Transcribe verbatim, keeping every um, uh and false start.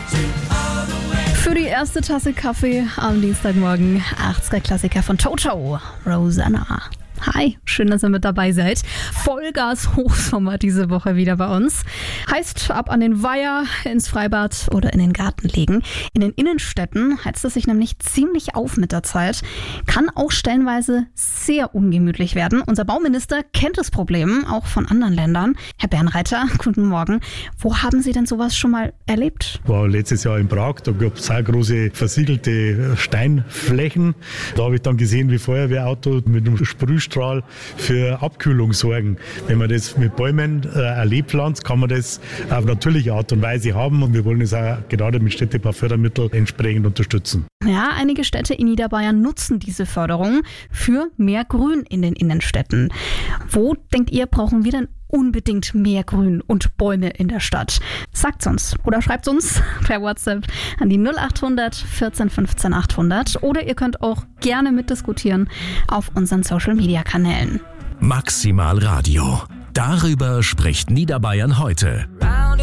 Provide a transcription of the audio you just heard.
Für die erste Tasse Kaffee am Dienstagmorgen, achtziger-Klassiker von Toto, Rosanna. Hi, schön, dass ihr mit dabei seid. Vollgas Hochsommer diese Woche wieder bei uns. Heißt, ab an den Weiher, ins Freibad oder in den Garten legen. In den Innenstädten heizt es sich nämlich ziemlich auf mit der Zeit. Kann auch stellenweise sehr ungemütlich werden. Unser Bauminister kennt das Problem, auch von anderen Ländern. Herr Bernreiter, guten Morgen. Wo haben Sie denn sowas schon mal erlebt? War letztes Jahr in Prag, da gab es sehr große versiegelte Steinflächen. Da habe ich dann gesehen, wie Feuerwehrauto mit einem Sprühstrahl für Abkühlung sorgen. Wenn man das mit Bäumen äh, erlebt pflanzt, kann man das auf natürliche Art und Weise haben und wir wollen es auch gerade mit Städtebaufördermitteln entsprechend unterstützen. Ja, einige Städte in Niederbayern nutzen diese Förderung für mehr Grün in den Innenstädten. Wo, denkt ihr, brauchen wir denn unbedingt mehr Grün und Bäume in der Stadt? Sagt's uns oder schreibt uns per WhatsApp an die null acht hundert vierzehn fünfzehn achthundert oder ihr könnt auch gerne mitdiskutieren auf unseren Social-Media-Kanälen. Maximal Radio. Darüber spricht Niederbayern heute.